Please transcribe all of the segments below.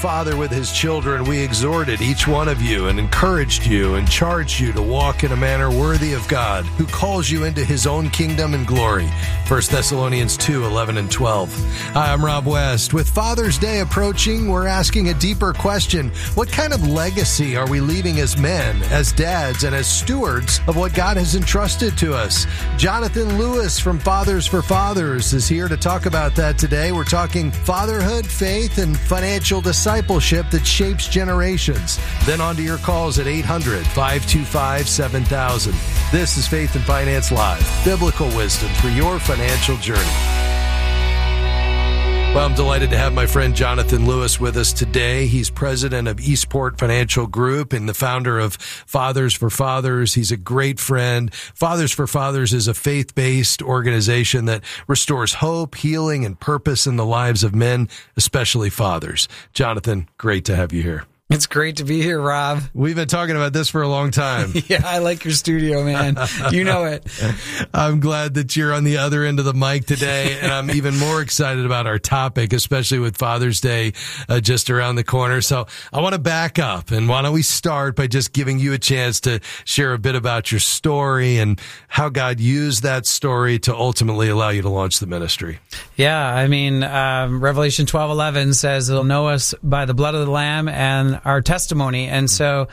Father with his children, we exhorted each one of you and encouraged you and charged you to walk in a manner worthy of God, who calls you into his own kingdom and glory. 1 Thessalonians 2:11 and 12. Hi, I'm Rob West. With Father's Day approaching, we're asking a deeper question. What kind of legacy are we leaving as men, as dads, and as stewards of what God has entrusted to us? Jonathan Lewis from Fathers for Fathers is here to talk about that today. We're talking fatherhood, faith, and financial discipleship that shapes generations. Then on to your calls at 800-525-7000. This is Faith and Finance Live, biblical wisdom for your financial journey. Well, I'm delighted to have my friend Jonathan Lewis with us today. He's president of Eastport Financial Group and the founder of Fathers for Fathers. He's a great friend. Fathers for Fathers is a faith-based organization that restores hope, healing, and purpose in the lives of men, especially fathers. Jonathan, great to have you here. It's great to be here, Rob. We've been talking about this for a long time. Yeah, I like your studio, man. You know it. I'm glad that you're on the other end of the mic today, and I'm even more excited about our topic, especially with Father's Day just around the corner. So I want to back up, and why don't we start by just giving you a chance to share a bit about your story and how God used that story to ultimately allow you to launch the ministry. Yeah, I mean, Revelation 12:11 says they'll know us by the blood of the Lamb and our testimony. And so,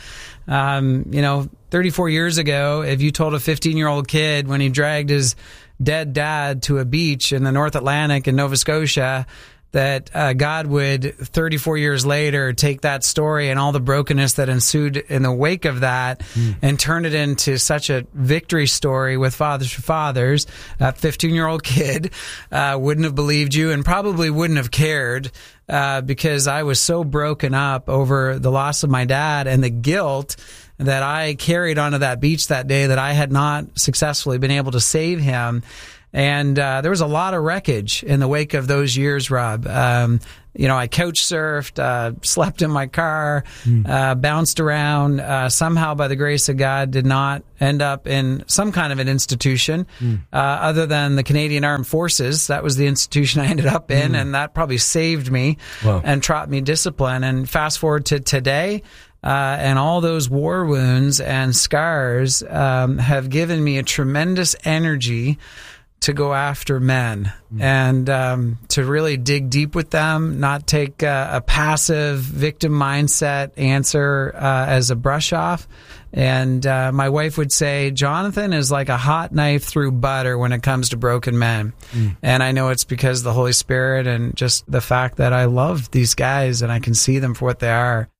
34 years ago, if you told a 15-year-old kid when he dragged his dead dad to a beach in the North Atlantic in Nova Scotia that God would 34 years later take that story and all the brokenness that ensued in the wake of that and turn it into such a victory story with Fathers for Fathers, that 15-year-old kid wouldn't have believed you and probably wouldn't have cared because I was so broken up over the loss of my dad and the guilt that I carried onto that beach that day that I had not successfully been able to save him. And there was a lot of wreckage in the wake of those years, Rob. I couch surfed, slept in my car, bounced around. Somehow, by the grace of God, did not end up in some kind of an institution other than the Canadian Armed Forces. That was the institution I ended up in, and that probably saved me and taught me discipline. And fast forward to today, and all those war wounds and scars have given me a tremendous energy to go after men and to really dig deep with them, not take a passive victim mindset answer as a brush off. And my wife would say, Jonathan is like a hot knife through butter when it comes to broken men. And I know it's because of the Holy Spirit and just the fact that I love these guys and I can see them for what they are.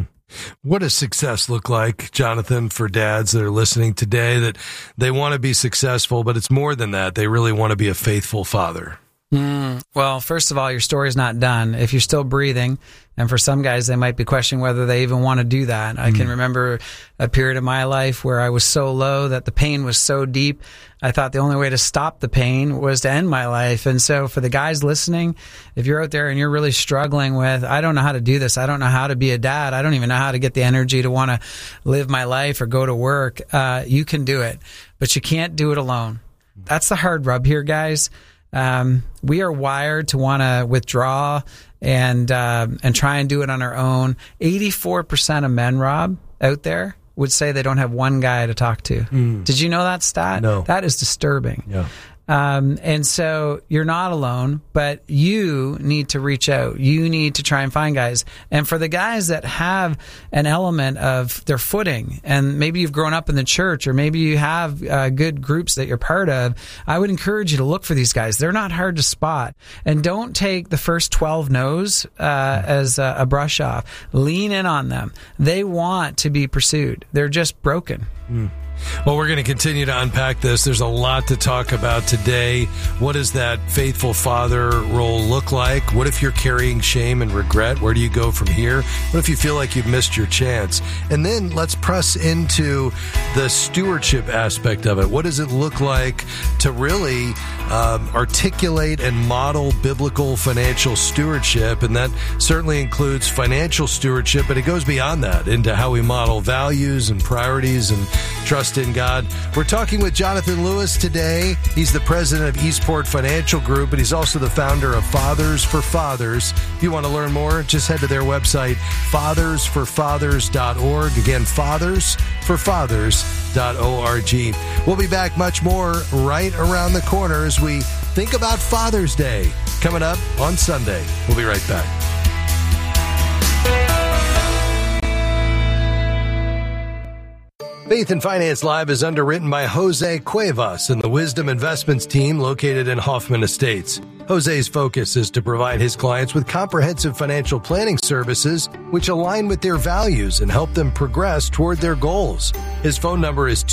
What does success look like, Jonathan, for dads that are listening today, that they want to be successful, but it's more than that. They really want to be a faithful father? Well, first of all, your story's not done. If you're still breathing, and for some guys, they might be questioning whether they even want to do that. I can remember a period of my life where I was so low that the pain was so deep, I thought the only way to stop the pain was to end my life. And so for the guys listening, if you're out there and you're really struggling with, I don't know how to do this, I don't know how to be a dad, I don't even know how to get the energy to want to live my life or go to work, you can do it, but you can't do it alone. That's the hard rub here, guys. We are wired to want to withdraw and try and do it on our own. 84% of men, Rob, out there would say they don't have one guy to talk to. Did you know that stat? No. That is disturbing. Yeah. And so you're not alone, but you need to reach out. You need to try and find guys. And for the guys that have an element of their footing, and maybe you've grown up in the church, or maybe you have good groups that you're part of, I would encourage you to look for these guys. They're not hard to spot. And don't take the first 12 no's as a brush off. Lean in on them. They want to be pursued. They're just broken. Well, we're going to continue to unpack this. There's a lot to talk about today. What does that faithful father role look like? What if you're carrying shame and regret? Where do you go from here? What if you feel like you've missed your chance? And then let's press into the stewardship aspect of it. What does it look like to really articulate and model biblical financial stewardship? And that certainly includes financial stewardship, but it goes beyond that into how we model values and priorities and trust trust in God. We're talking with Jonathan Lewis today. He's the president of Eastport Financial Group, and he's also the founder of Fathers for Fathers. If you want to learn more, just head to their website, fathersforfathers.org. Again, fathersforfathers.org. We'll be back much more right around the corner as we think about Father's Day coming up on Sunday. We'll be right back. Faith and Finance Live is underwritten by Jose Cuevas and the Wisdom Investments team located in Hoffman Estates. Jose's focus is to provide his clients with comprehensive financial planning services which align with their values and help them progress toward their goals. His phone number is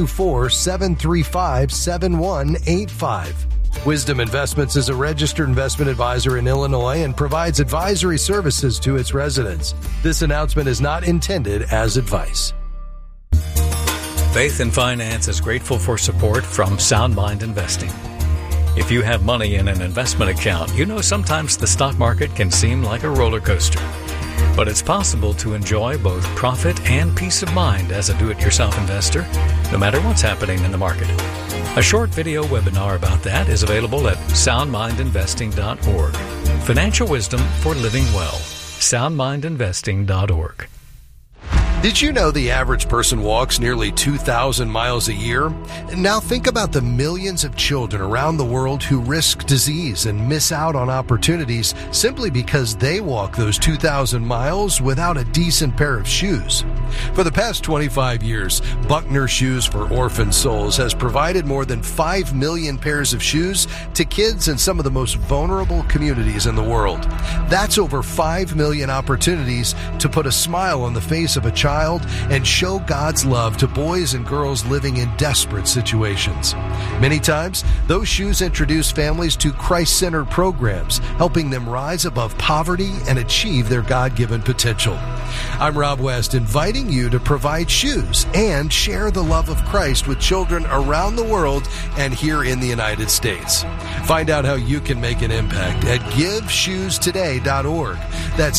224-735-7185. Wisdom Investments is a registered investment advisor in Illinois and provides advisory services to its residents. This announcement is not intended as advice. Faith and Finance is grateful for support from Sound Mind Investing. If you have money in an investment account, you know sometimes the stock market can seem like a roller coaster. But it's possible to enjoy both profit and peace of mind as a do-it-yourself investor, no matter what's happening in the market. A short video webinar about that is available at soundmindinvesting.org. Financial wisdom for living well. soundmindinvesting.org. Did you know the average person walks nearly 2,000 miles a year? Now think about the millions of children around the world who risk disease and miss out on opportunities simply because they walk those 2,000 miles without a decent pair of shoes. For the past 25 years, Buckner Shoes for Orphan Souls has provided more than 5 million pairs of shoes to kids in some of the most vulnerable communities in the world. That's over 5 million opportunities to put a smile on the face of a child and show God's love to boys and girls living in desperate situations. Many times, those shoes introduce families to Christ-centered programs, helping them rise above poverty and achieve their God-given potential. I'm Rob West, inviting you to provide shoes and share the love of Christ with children around the world and here in the United States. Find out how you can make an impact at GiveShoesToday.org. That's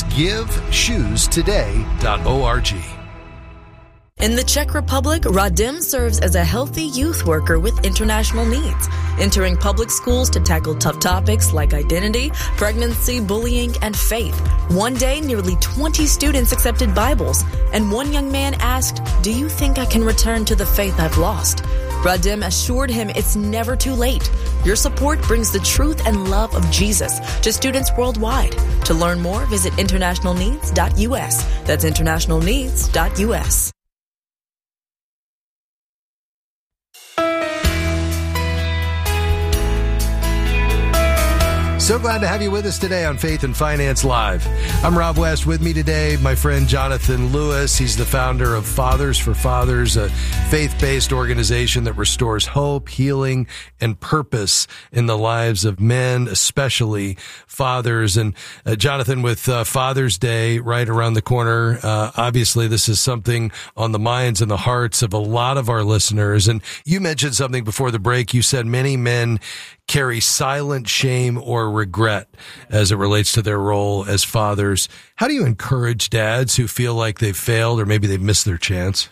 GiveShoesToday.org. In the Czech Republic, Radim serves as a healthy youth worker with international needs, entering public schools to tackle tough topics like identity, pregnancy, bullying, and faith. One day, nearly 20 students accepted Bibles, and one young man asked, "Do you think I can return to the faith I've lost?" Radim assured him it's never too late. Your support brings the truth and love of Jesus to students worldwide. To learn more, visit internationalneeds.us. That's internationalneeds.us. So glad to have you with us today on Faith and Finance Live. I'm Rob West. With me today, my friend Jonathan Lewis. He's the founder of Fathers for Fathers, a faith-based organization that restores hope, healing, and purpose in the lives of men, especially fathers. And Jonathan, with Father's Day right around the corner, obviously this is something on the minds and the hearts of a lot of our listeners. And you mentioned something before the break. You said many men carry silent shame or regret as it relates to their role as fathers. How do you encourage dads who feel like they've failed or maybe they've missed their chance?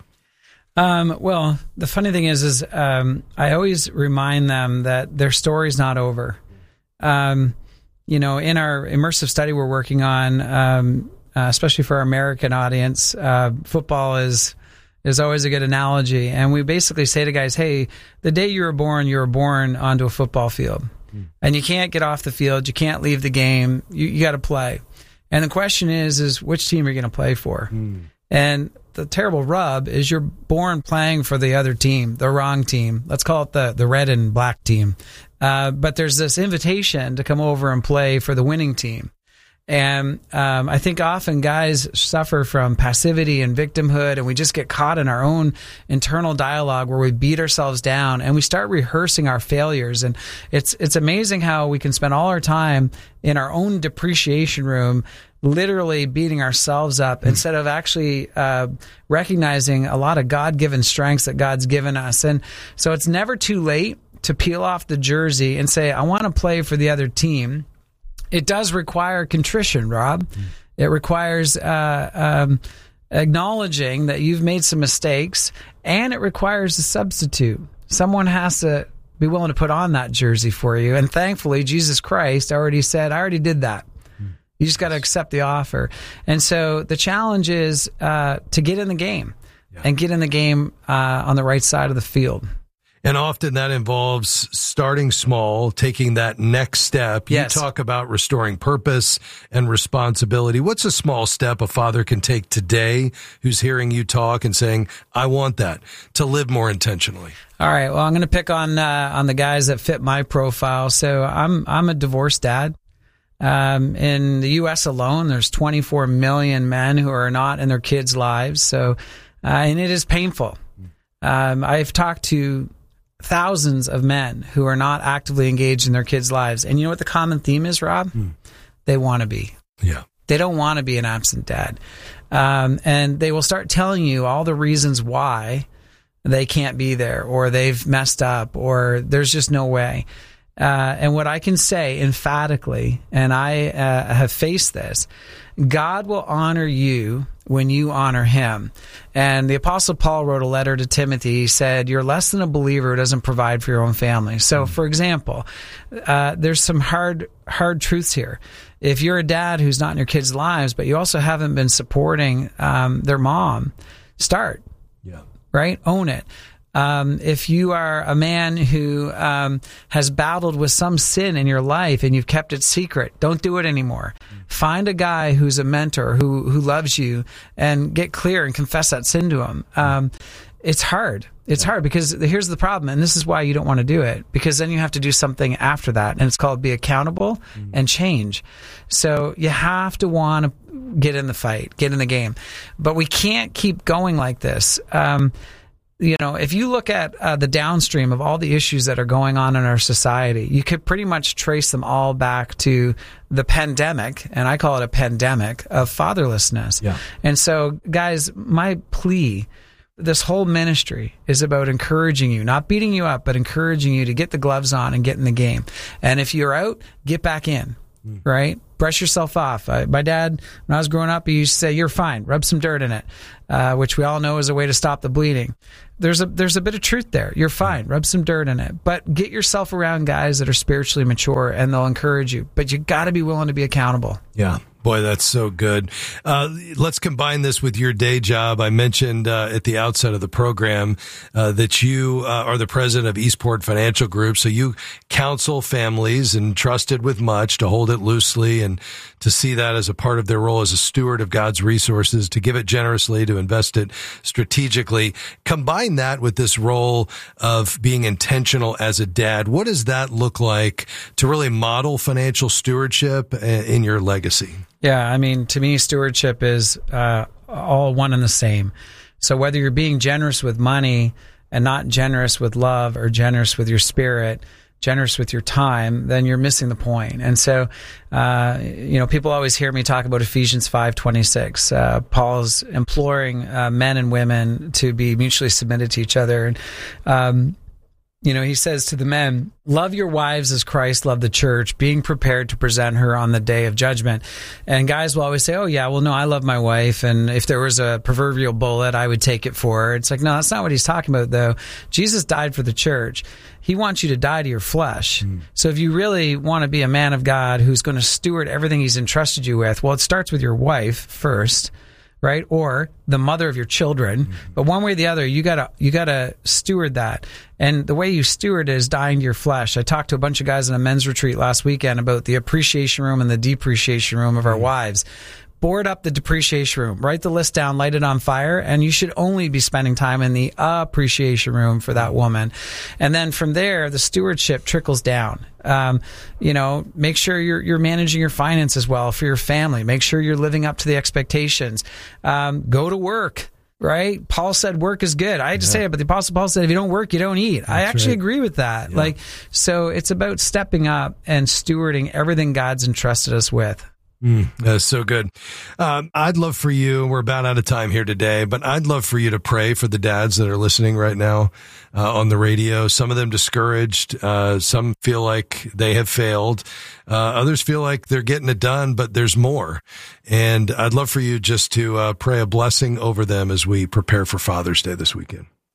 Well, the funny thing is I always remind them that their story's not over. In our immersive study we're working on, especially for our American audience, football is always a good analogy. And we basically say to guys, hey, the day you were born onto a football field. And you can't get off the field. You can't leave the game. You got to play. And the question is which team are you going to play for? And the terrible rub is you're born playing for the other team, the wrong team. Let's call it the red and black team. But there's this invitation to come over and play for the winning team. And I think often guys suffer from passivity and victimhood, and we just get caught in our own internal dialogue where we beat ourselves down and we start rehearsing our failures. And it's amazing how we can spend all our time in our own depreciation room literally beating ourselves up instead of actually recognizing a lot of God-given strengths that God's given us. And so it's never too late to peel off the jersey and say, I want to play for the other team. It does require contrition, Rob. It requires acknowledging that you've made some mistakes And it requires a substitute. Someone has to be willing to put on that jersey for you. And thankfully, Jesus Christ already said, I already did that. You just got to accept the offer. And so the challenge is to get in the game and get in the game on the right side of the field. And often that involves starting small, taking that next step. Yes. You talk about restoring purpose and responsibility. What's a small step a father can take today who's hearing you talk and saying, I want that, to live more intentionally? All right. Well, I'm going to pick on the guys that fit my profile. So I'm a divorced dad. In the U.S. alone, there's 24 million men who are not in their kids' lives. So, and it is painful. I've talked to thousands of men who are not actively engaged in their kids' lives. And you know what the common theme is, Rob? They want to be. Yeah. They don't want to be an absent dad. And they will start telling you all the reasons why they can't be there, or they've messed up, or there's just no way. And what I can say emphatically, and I have faced this, God will honor you when you honor him. And the Apostle Paul wrote a letter to Timothy. He said, you're less than a believer who doesn't provide for your own family. So, for example, there's some hard truths here. If you're a dad who's not in your kids' lives, but you also haven't been supporting their mom, start. Yeah. Right? Own it. If you are a man who has battled with some sin in your life and you've kept it secret, don't do it anymore. Find a guy who's a mentor who loves you and get clear and confess that sin to him. It's hard. It's hard because here's the problem, and this is why you don't want to do it, because then you have to do something after that, and it's called be accountable and change. So you have to want to get in the fight, get in the game. But we can't keep going like this. You know, if you look at the downstream of all the issues that are going on in our society, you could pretty much trace them all back to the pandemic, and I call it a pandemic of fatherlessness. Yeah. And so, guys, my plea, this whole ministry is about encouraging you, not beating you up, but encouraging you to get the gloves on and get in the game. And if you're out, get back in, right? Brush yourself off. My dad, when I was growing up, he used to say, you're fine, rub some dirt in it, which we all know is a way to stop the bleeding. There's a bit of truth there. You're fine, rub some dirt in it. But get yourself around guys that are spiritually mature, and they'll encourage you. But you got to be willing to be accountable. Yeah. Boy, that's so good. Let's combine this with your day job. I mentioned at the outset of the program that you are the president of Eastport Financial Group. So you counsel families entrusted with much to hold it loosely and to see that as a part of their role as a steward of God's resources, to give it generously, to invest it strategically. Combine that with this role of being intentional as a dad. What does that look like to really model financial stewardship in your legacy? Yeah, I mean, to me, stewardship is all one and the same. So whether you're being generous with money and not generous with love, or generous with your spirit, generous with your time, then you're missing the point. And so, people always hear me talk about Ephesians 5:26. Paul's imploring men and women to be mutually submitted to each other. And, he says to the men, love your wives as Christ loved the church, being prepared to present her on the day of judgment. And guys will always say, oh, yeah, well, no, I love my wife. And if there was a proverbial bullet, I would take it for her. It's like, no, that's not what he's talking about, though. Jesus died for the church. He wants you to die to your flesh. So if you really want to be a man of God who's going to steward everything he's entrusted you with, well, it starts with your wife first, right? Or the mother of your children. But one way or the other, you gotta steward that. And the way you steward is dying to your flesh. I talked to a bunch of guys in a men's retreat last weekend about the appreciation room and the depreciation room of our wives. Board up the depreciation room, write the list down, light it on fire, and you should only be spending time in the appreciation room for that woman. And then from there, the stewardship trickles down. Make sure you're managing your finances well for your family. Make sure you're living up to the expectations. Go to work. Right? Paul said work is good. I hate to say it, but the Apostle Paul said if you don't work, you don't eat. That's I actually agree with that. Yeah. So it's about stepping up and stewarding everything God's entrusted us with. That's so good. I'd love for you, we're about out of time here today, but I'd love for you to pray for the dads that are listening right now on the radio. Some of them discouraged. Some feel like they have failed. Others feel like they're getting it done, but there's more. And I'd love for you just to pray a blessing over them as we prepare for Father's Day this weekend.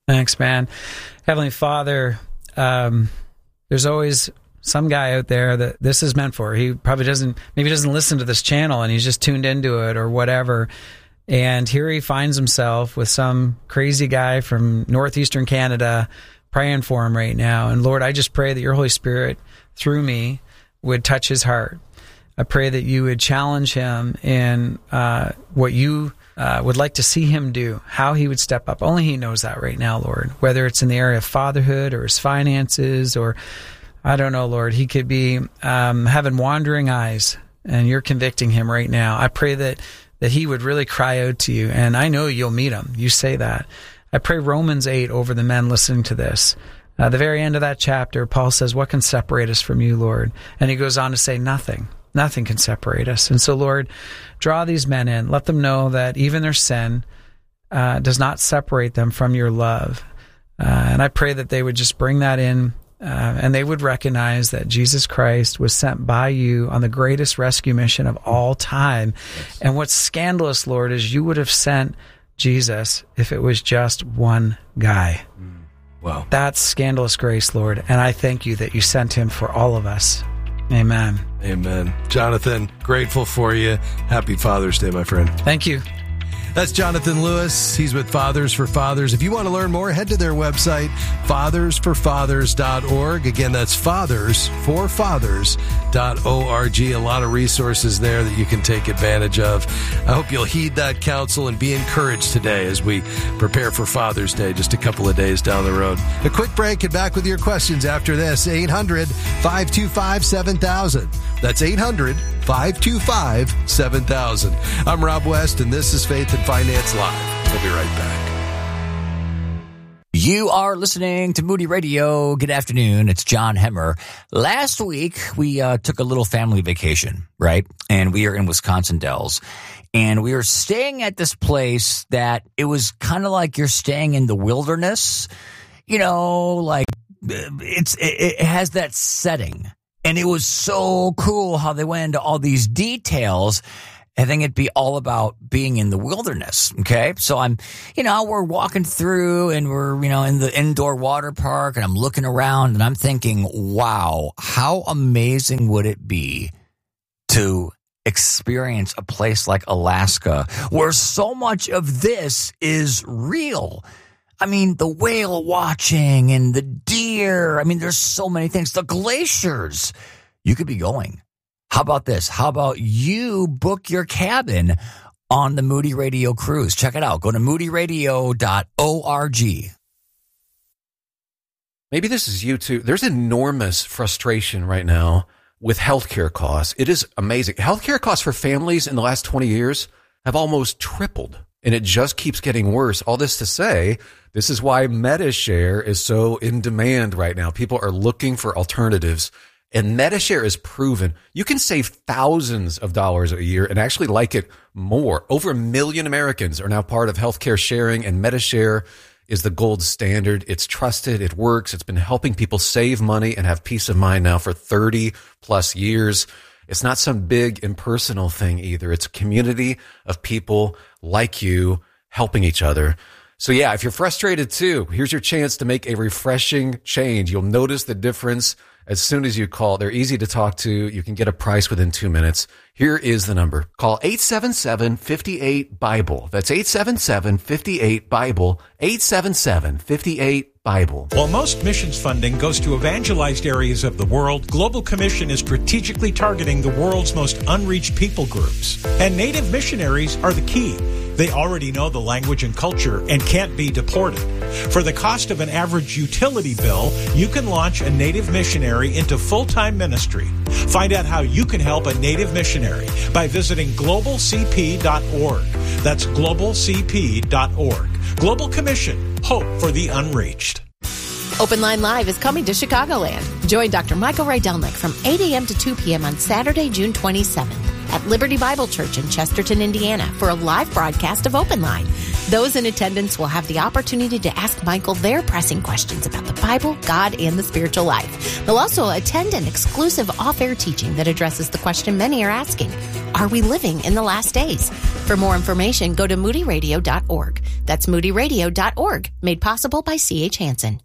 Thanks, man. Heavenly Father, there's always some guy out there that this is meant for. He probably doesn't listen to this channel and he's just tuned into it or whatever. And here he finds himself with some crazy guy from northeastern Canada praying for him right now. And Lord, I just pray that your Holy Spirit through me would touch his heart. I pray that you would challenge him in what you would like to see him do, how he would step up. Only he knows that right now, Lord, whether it's in the area of fatherhood or his finances or, I don't know, Lord, he could be having wandering eyes and you're convicting him right now. I pray that he would really cry out to you, and I know you'll meet him. You say that. I pray Romans 8 over the men listening to this. The very end of that chapter, Paul says, what can separate us from you, Lord? And he goes on to say, nothing. Nothing can separate us. And so, Lord, draw these men in. Let them know that even their sin does not separate them from your love. And I pray that they would just bring that in, and they would recognize that Jesus Christ was sent by you on the greatest rescue mission of all time. Yes. And what's scandalous, Lord, is you would have sent Jesus if it was just one guy. Wow. That's scandalous grace, Lord. And I thank you that you sent him for all of us. Amen. Amen. Jonathan, grateful for you. Happy Father's Day, my friend. Thank you. That's Jonathan Lewis. He's with Fathers for Fathers. If you want to learn more, head to their website, fathersforfathers.org. Again, that's fathersforfathers.org. A lot of resources there that you can take advantage of. I hope you'll heed that counsel and be encouraged today as we prepare for Father's Day just a couple of days down the road. A quick break and back with your questions after this. 800-525-7000. That's 800-525-7000. I'm Rob West, and this is Faith and Finance Live. We'll be right back. You are listening to Moody Radio. Good afternoon. It's John Hemmer. Last week, we took a little family vacation, right? And we are in Wisconsin Dells. And we were staying at this place that it was kind of like you're staying in the wilderness. You know, like it has that setting. And it was so cool how they went into all these details. I think it'd be all about being in the wilderness. Okay. So we're walking through and we're, in the indoor water park and I'm looking around and I'm thinking, wow, how amazing would it be to experience a place like Alaska where so much of this is real. I mean, the whale watching and the deer. I mean, there's so many things. The glaciers. You could be going. How about this? How about you book your cabin on the Moody Radio cruise? Check it out. Go to moodyradio.org. Maybe this is you too. There's enormous frustration right now with healthcare costs. It is amazing. Healthcare costs for families in the last 20 years have almost tripled, and it just keeps getting worse. All this to say, this is why MediShare is so in demand right now. People are looking for alternatives, and MediShare is proven. You can save thousands of dollars a year and actually like it more. Over 1 million Americans are now part of healthcare sharing, and MediShare is the gold standard. It's trusted. It works. It's been helping people save money and have peace of mind now for 30 plus years. It's not some big impersonal thing either. It's a community of people like you helping each other. So yeah, if you're frustrated too, here's your chance to make a refreshing change. You'll notice the difference as soon as you call. They're easy to talk to. You can get a price within 2 minutes. Here is the number. Call 877-58-BIBLE. That's 877-58-BIBLE. 877-58-BIBLE. While most missions funding goes to evangelized areas of the world, Global Commission is strategically targeting the world's most unreached people groups. And Native missionaries are the key. They already know the language and culture and can't be deported. For the cost of an average utility bill, you can launch a Native missionary into full-time ministry. Find out how you can help a Native missionary by visiting globalcp.org. That's globalcp.org. Global Commission, hope for the unreached. Open Line Live is coming to Chicagoland. Join Dr. Michael Rydelnik from 8 a.m. to 2 p.m. on Saturday, June 27th at Liberty Bible Church in Chesterton, Indiana for a live broadcast of Open Line. Those in attendance will have the opportunity to ask Michael their pressing questions about the Bible, God, and the spiritual life. They'll also attend an exclusive off-air teaching that addresses the question many are asking: are we living in the last days? For more information, go to moodyradio.org. That's moodyradio.org, made possible by C.H. Hansen.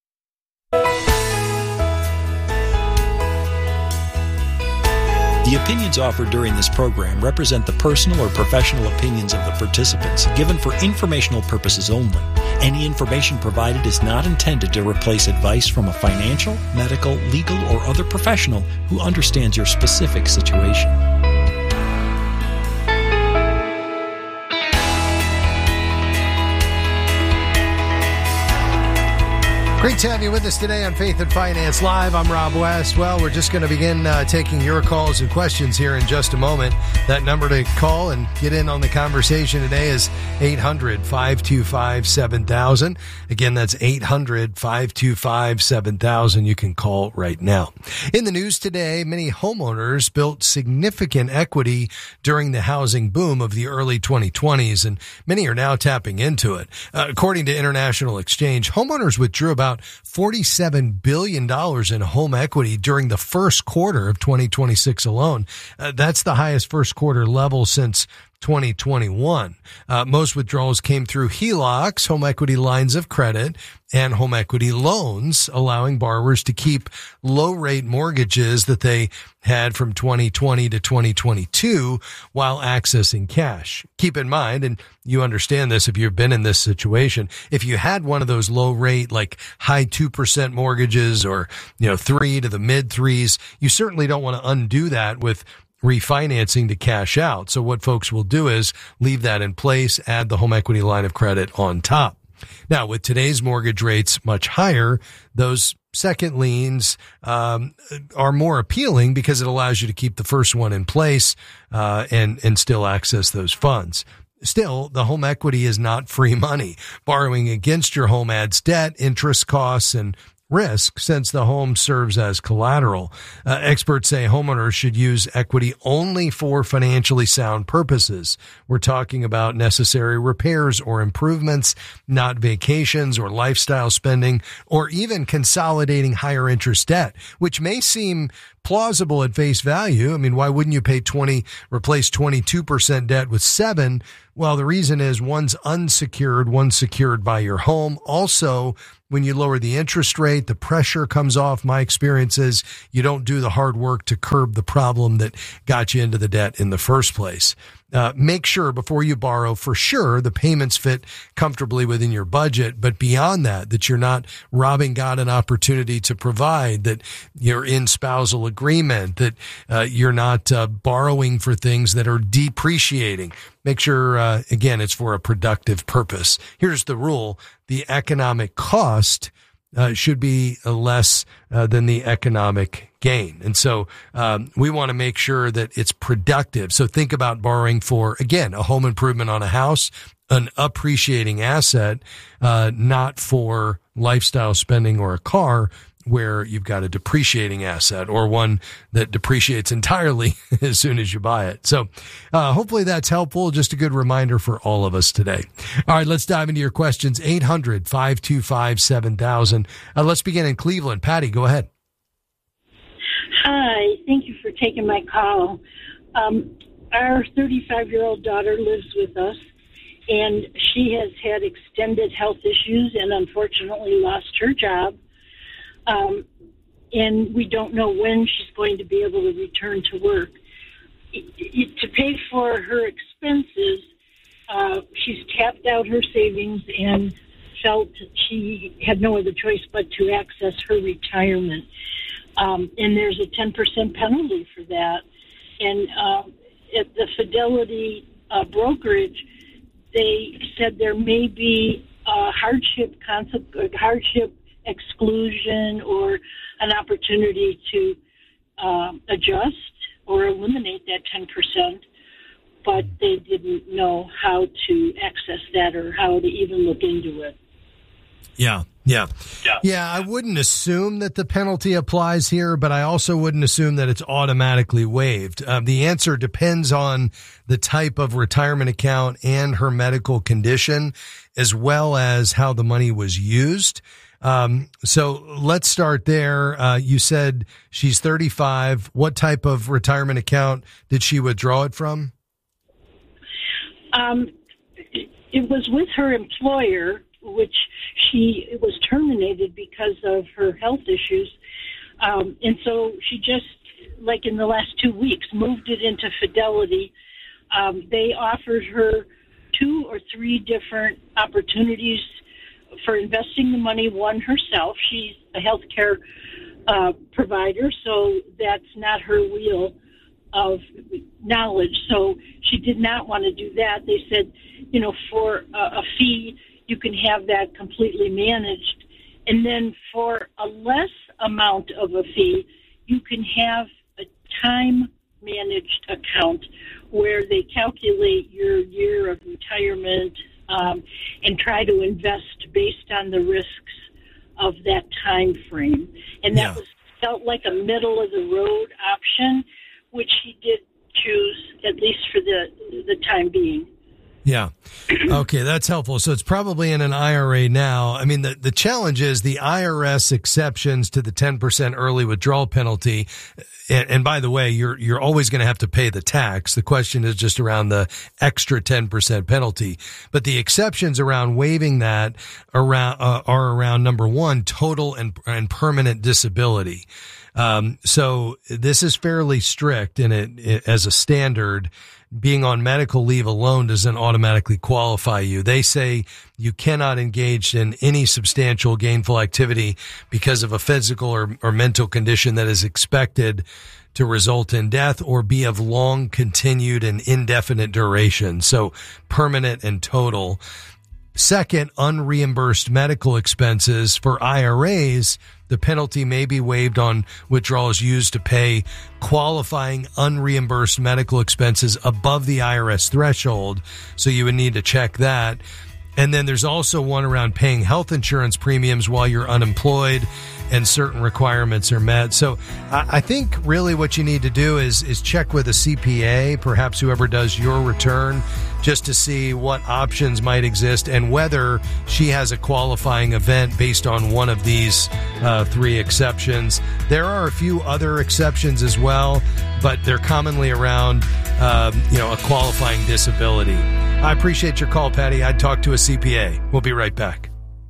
The opinions offered during this program represent the personal or professional opinions of the participants, given for informational purposes only. Any information provided is not intended to replace advice from a financial, medical, legal, or other professional who understands your specific situation. Great to have you with us today on Faith and Finance Live. I'm Rob West. Well, we're just going to begin taking your calls and questions here in just a moment. That number to call and get in on the conversation today is 800-525-7000. Again, that's 800-525-7000. You can call right now. In the news today, many homeowners built significant equity during the housing boom of the early 2020s, and many are now tapping into it. According to International Exchange, homeowners withdrew about $47 billion in home equity during the first quarter of 2026 alone. That's the highest first quarter level since 2021. Most withdrawals came through HELOCs, home equity lines of credit, and home equity loans, allowing borrowers to keep low-rate mortgages that they had from 2020 to 2022 while accessing cash. Keep in mind, and you understand this if you've been in this situation, if you had one of those low-rate, like high 2% mortgages or, 3 to the mid-3s, you certainly don't want to undo that with refinancing to cash out. So what folks will do is leave that in place, add the home equity line of credit on top. Now, with today's mortgage rates much higher, those second liens are more appealing because it allows you to keep the first one in place and still access those funds. Still, the home equity is not free money. Borrowing against your home adds debt, interest costs, and risk since the home serves as collateral. Experts say homeowners should use equity only for financially sound purposes. We're talking about necessary repairs or improvements, not vacations or lifestyle spending, or even consolidating higher interest debt, which may seem plausible at face value. I mean, why wouldn't you replace 22% debt with 7? Well, the reason is one's unsecured, one's secured by your home. Also, when you lower the interest rate, the pressure comes off. My experience is you don't do the hard work to curb the problem that got you into the debt in the first place. Make sure before you borrow, for sure, the payments fit comfortably within your budget. But beyond that you're not robbing God an opportunity to provide, that you're in spousal agreement, that you're not borrowing for things that are depreciating. Make sure, again, it's for a productive purpose. Here's the rule. The economic cost should be less than the economic gain. And so we want to make sure that it's productive. So think about borrowing for, again, a home improvement on a house, an appreciating asset, not for lifestyle spending or a car where you've got a depreciating asset or one that depreciates entirely as soon as you buy it. So hopefully that's helpful. Just a good reminder for all of us today. All right, let's dive into your questions. 800-525-7000. Let's begin in Cleveland. Patty, go ahead. Hi, thank you for taking my call. Our 35-year-old daughter lives with us, and she has had extended health issues and unfortunately lost her job. And we don't know when she's going to be able to return to work. To pay for her expenses, she's tapped out her savings and felt she had no other choice but to access her retirement. And there's a 10% penalty for that. And at the Fidelity brokerage, they said there may be a hardship exclusion or an opportunity to adjust or eliminate that 10%, but they didn't know how to access that or how to even look into it. Yeah. I wouldn't assume that the penalty applies here, but I also wouldn't assume that it's automatically waived. The answer depends on the type of retirement account and her medical condition, as well as how the money was used. So let's start there. You said she's 35. What type of retirement account did she withdraw it from? It was with her employer, which she was terminated because of her health issues. And so she just, like in the last 2 weeks, moved it into Fidelity. They offered her 2 or 3 different opportunities for investing the money. One, herself. She's a healthcare provider, so that's not her wheel of knowledge. So she did not want to do that. They said, for a fee, you can have that completely managed. And then for a less amount of a fee, you can have a time-managed account where they calculate your year of retirement and try to invest based on the risks of that time frame. And that felt like a middle-of-the-road option, which he did choose, at least for the time being. Yeah. Okay, that's helpful. So it's probably in an IRA now. I mean, the challenge is the IRS exceptions to the 10% early withdrawal penalty. And by the way, you're always going to have to pay the tax. The question is just around the extra 10% penalty. But the exceptions around waiving that are around number one, total and permanent disability. So this is fairly strict, and it as a standard. Being on medical leave alone doesn't automatically qualify you. They say you cannot engage in any substantial gainful activity because of a physical or mental condition that is expected to result in death or be of long, continued, and indefinite duration. So permanent and total. Second, unreimbursed medical expenses. For IRAs, the penalty may be waived on withdrawals used to pay qualifying unreimbursed medical expenses above the IRS threshold. So you would need to check that. And then there's also one around paying health insurance premiums while you're unemployed and certain requirements are met. So I think really what you need to do is check with a CPA, perhaps whoever does your return, just to see what options might exist and whether she has a qualifying event based on one of these 3 exceptions. There are a few other exceptions as well, but they're commonly around a qualifying disability. I appreciate your call, Patty. I'd talk to a CPA. We'll be right back.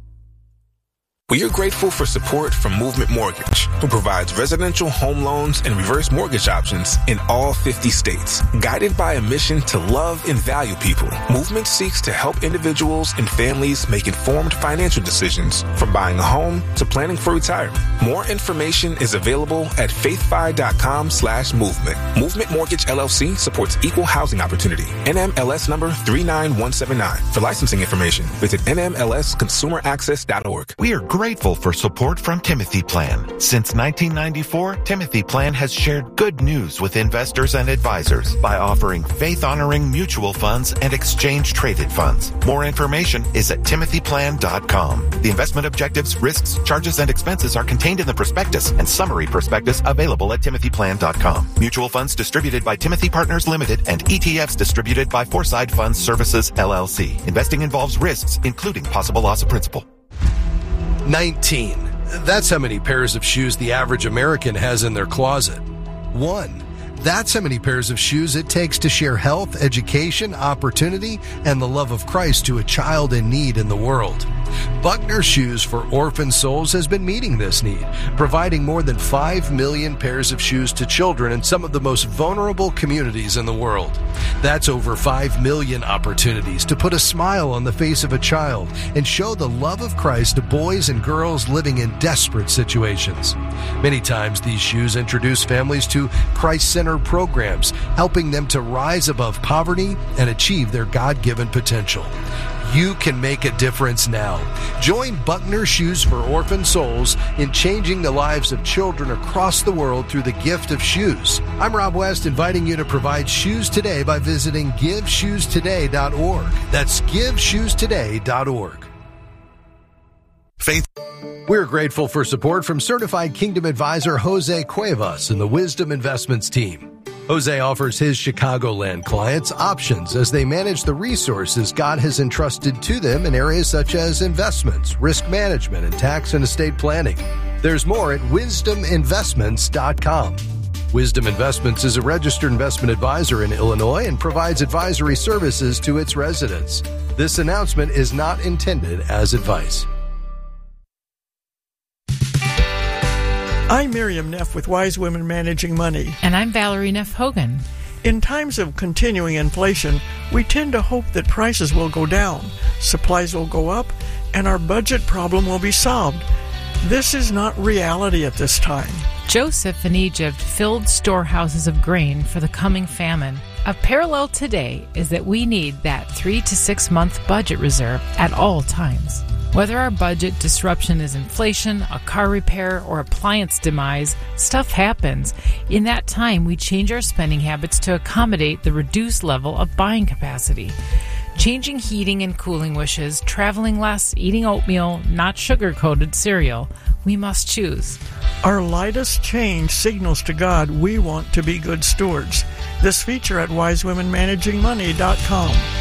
We are grateful for support from Movement Mortgage, who provides residential home loans and reverse mortgage options in all 50 states. Guided by a mission to love and value people, Movement seeks to help individuals and families make informed financial decisions, from buying a home to planning for retirement. More information is available at faithfi.com/movement. Movement Mortgage LLC supports equal housing opportunity. NMLS number 39179. For licensing information, visit NMLSconsumeraccess.org. We are grateful for support from Timothy Plan. Since 1994, Timothy Plan has shared good news with investors and advisors by offering faith-honoring mutual funds and exchange-traded funds. More information is at timothyplan.com. The investment objectives, risks, charges, and expenses are contained in the prospectus and summary prospectus available at timothyplan.com. Mutual funds distributed by Timothy Partners Limited and ETFs distributed by Foreside Funds Services, LLC. Investing involves risks, including possible loss of principal. 19. That's how many pairs of shoes the average American has in their closet. 1. That's how many pairs of shoes it takes to share health, education, opportunity, and the love of Christ to a child in need in the world. Buckner Shoes for Orphan Souls has been meeting this need, providing more than 5 million pairs of shoes to children in some of the most vulnerable communities in the world. That's over 5 million opportunities to put a smile on the face of a child and show the love of Christ to boys and girls living in desperate situations. Many times these shoes introduce families to Christ-centered programs, helping them to rise above poverty and achieve their God-given potential. You can make a difference now. Join Buckner Shoes for Orphan Souls in changing the lives of children across the world through the gift of shoes. I'm Rob West, inviting you to provide shoes today by visiting GiveShoesToday.org. That's GiveShoesToday.org. Faith. We're grateful for support from certified Kingdom advisor Jose Cuevas and the Wisdom Investments team. Jose offers his Chicagoland clients options as they manage the resources God has entrusted to them in areas such as investments, risk management, and tax and estate planning. There's more at wisdominvestments.com. Wisdom Investments is a registered investment advisor in Illinois and provides advisory services to its residents. This announcement is not intended as advice. I'm Miriam Neff with Wise Women Managing Money. And I'm Valerie Neff Hogan. In times of continuing inflation, we tend to hope that prices will go down, supplies will go up, and our budget problem will be solved. This is not reality at this time. Joseph in Egypt filled storehouses of grain for the coming famine. A parallel today is that we need that 3 to 6 month budget reserve at all times. Whether our budget disruption is inflation, a car repair, or appliance demise, stuff happens. In that time, we change our spending habits to accommodate the reduced level of buying capacity. Changing heating and cooling wishes, traveling less, eating oatmeal, not sugar-coated cereal. We must choose. Our lightest change signals to God we want to be good stewards. This feature at wisewomenmanagingmoney.com.